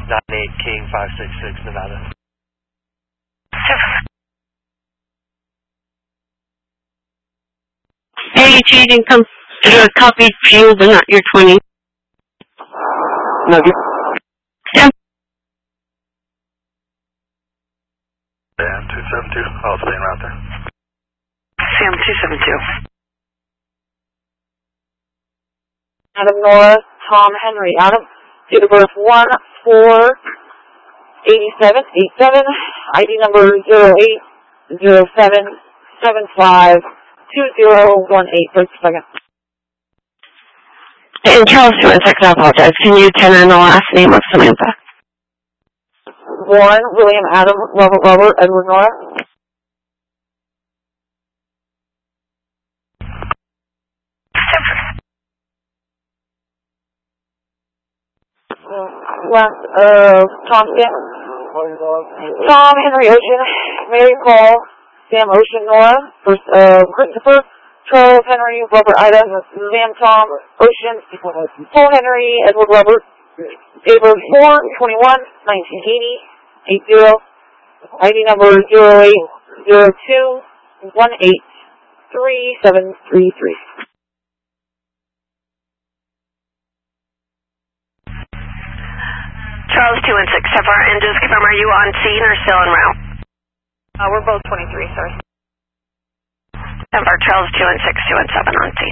98 King 566 Nevada. Hey, Jaden, come to the copy field, but not your 20. No, Sam. Yeah, 272. I'll stay en route there. Sam 272. Adam Nora, Tom Henry. Adam, date of birth 1/4/87, ID number 0807752018. First second. And Charles 216, I apologize. Can you tell in the last name of Samantha? Warren, William, Adam, Robert, Edward, Nora. Last, Tom Henry Ocean, Mary Paul, Sam Ocean, Nora. First, Christopher, Charles Henry, Robert Ida, Sam Tom Ocean, Paul Henry, Edward Robert, date of birth 4/21/1980, 80, ID number 0802183733. Charles 216, so far, and just confirm, are you on scene or still en route? We're both 23, sorry. So far, Charles 216, 217 on scene.